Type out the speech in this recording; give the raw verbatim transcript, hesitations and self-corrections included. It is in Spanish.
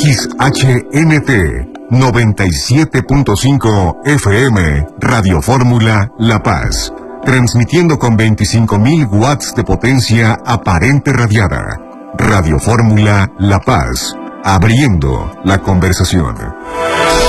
X H N T noventa y siete punto cinco F M, Radio Fórmula La Paz, transmitiendo con veinticinco mil watts de potencia aparente radiada. Radio Fórmula La Paz, abriendo la conversación.